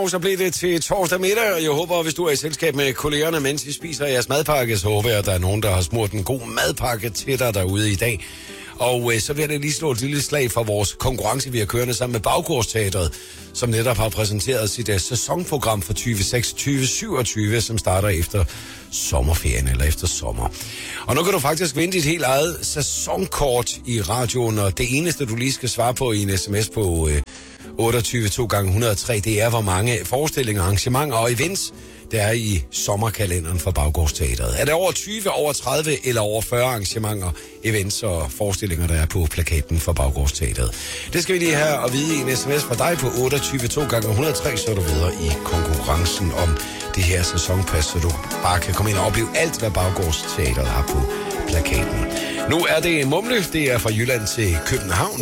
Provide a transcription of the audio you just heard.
og så bliver det til torsdag middag, og jeg håber, hvis du er i selskab med kollegerne, mens I spiser jeres madpakke, så håber jeg, at der er nogen, der har smurt en god madpakke til dig derude i dag. Og så vil jeg da lige slå et lille slag for vores konkurrence, vi har kørende sammen med Baggårdsteatret, som netop har præsenteret sit sæsonprogram for 2026-27, som starter efter sommerferien eller efter sommer. Og nu kan du faktisk vinde dit helt eget sæsonkort i radioen, og det eneste, du lige skal svare på i en sms på 28 2x103, det er, hvor mange forestillinger, arrangementer og events der er i sommerkalenderen for Baggårdsteatret. Er det over 20, over 30 eller over 40 arrangementer, events og forestillinger, der er på plakaten for Baggårdsteatret? Det skal vi lige have at vide i en sms fra dig på 28 2x103, så er du videre i konkurrencen om det her sæsonpas, så du bare kan komme ind og opleve alt, hvad Baggårdsteatret har på plakaten. Nu er det Mumle, det er fra Jylland til København.